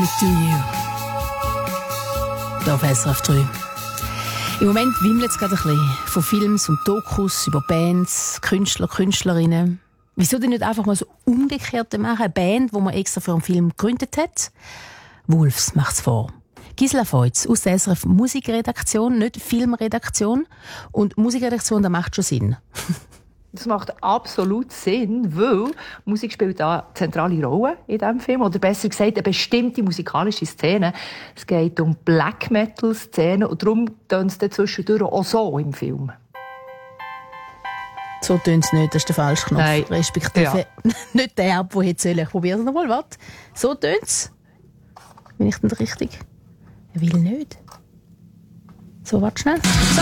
Me to You. Hier auf SRF 3. Im Moment wimmelt es gerade ein bisschen von Films und Dokus über Bands, Künstler, Künstlerinnen. Wieso denn nicht einfach mal so umgekehrt machen? Eine Band, die man extra für einen Film gegründet hat? Wolfs macht's vor. Gisela Feutz aus der SRF Musikredaktion, nicht Filmredaktion. Und Musikredaktion, das macht schon Sinn. Das macht absolut Sinn, weil Musik spielt da eine zentrale Rolle in diesem Film. Oder besser gesagt, eine bestimmte musikalische Szene. Es geht um Black-Metal-Szenen und darum tönt es zwischendurch auch so im Film. So tönt es nicht, das ist der falsche Knopf. Nein. Respektive nicht der, der jetzt soll. Ich probiere es nochmal, warte. So tönt es. Bin ich denn richtig? Er will nicht. So, warte schnell. So!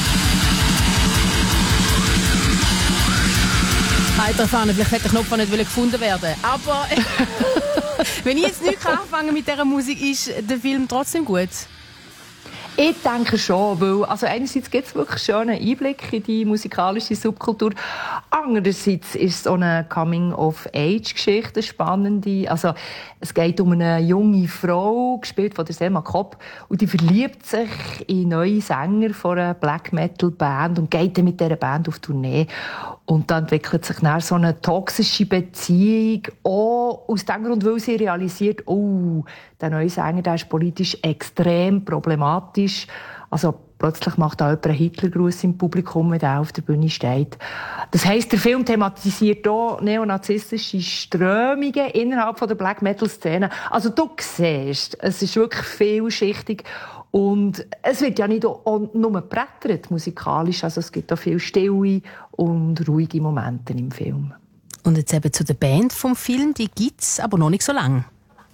Alter Fahne, vielleicht hätte der Knopf nicht gefunden werden. Aber wenn ich jetzt nicht anfangen mit dieser Musik, ist der Film trotzdem gut? Ich denke schon, weil also einerseits gibt es wirklich schon einen Einblick in die musikalische Subkultur. Andererseits ist es auch eine Coming-of-Age-Geschichte, eine spannende. Also es geht um eine junge Frau, gespielt von der Selma Kopp, und die verliebt sich in neue Sänger von einer Black-Metal-Band und geht dann mit dieser Band auf Tournee. Und dann entwickelt sich dann so eine toxische Beziehung, auch aus dem Grund, weil sie realisiert, oh, der neue Sänger, der ist politisch extrem problematisch. Also plötzlich macht da jemand einen Hitlergruß im Publikum, wenn er auf der Bühne steht. Das heisst, der Film thematisiert auch neonazistische Strömungen innerhalb der Black-Metal-Szene. Also du siehst, es ist wirklich vielschichtig. Und es wird ja nicht nur gebrettert musikalisch, also es gibt auch viele stille und ruhige Momente im Film. Und jetzt eben zu der Band vom Film, die gibt es aber noch nicht so lange.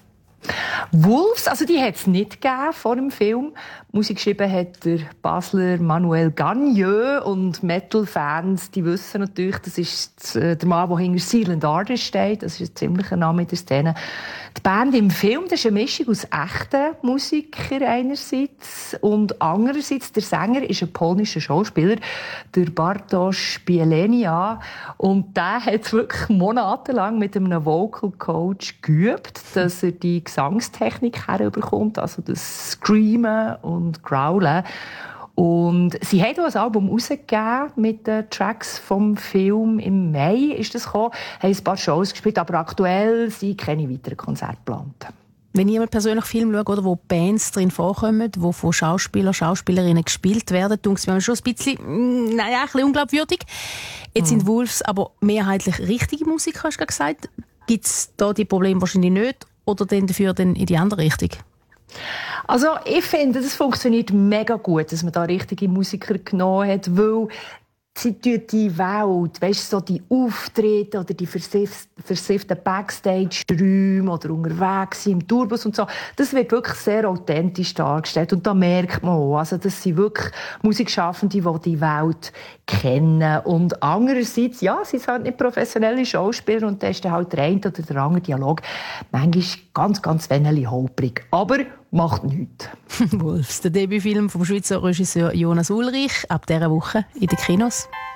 Wolfs, also die hat es nicht gegeben vor dem Film. Musik geschrieben hat der Basler Manuel Gagneux, und Metal-Fans, die wissen natürlich, das ist der Mann, der hinter Silent Artist steht. Das ist ein ziemlicher Name in der Szene. Die Band im Film, das ist eine Mischung aus echten Musikern einerseits und andererseits der Sänger ist ein polnischer Schauspieler, der Bartosz Bielenia, und der hat wirklich monatelang mit einem Vocal Coach geübt, dass er die Gesangstechnik herüberkommt, also das Screamen und Growlen. Und sie haben auch ein Album rausgegeben mit den Tracks vom Film. Im Mai ist das gekommen, haben ein paar Shows gespielt, aber aktuell sind keine weiteren Konzerte geplant. Wenn jemand persönlich Film schaut, oder wo Bands drin vorkommen, die von Schauspielerinnen gespielt werden, denke ich mir schon ein bisschen, ein bisschen unglaubwürdig. Jetzt sind Wolfs aber mehrheitlich richtige Musiker, hast du gesagt. Gibt es da die Probleme wahrscheinlich nicht, oder dann dafür in die andere Richtung? Also ich finde, das funktioniert mega gut, dass man da richtige Musiker genommen hat, weil sie tun die Welt, weißt du, so die Auftritte oder die versifften Backstage-Räume oder unterwegs im Tourbus und so, das wird wirklich sehr authentisch dargestellt. Und da merkt man auch, also das sind wirklich Musikschaffende, die die Welt kennen. Und andererseits, ja, sie sind halt nicht professionelle Schauspieler, und da ist dann halt der eine oder der andere Dialog manchmal ganz, ganz wenig holprig. Aber macht nichts. Wolfs, der Debütfilm vom Schweizer Regisseur Jonas Ulrich, ab dieser Woche in den Kinos.